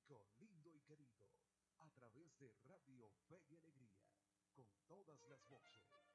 público lindo y querido, a través de Radio Fe y Alegría, con todas las voces.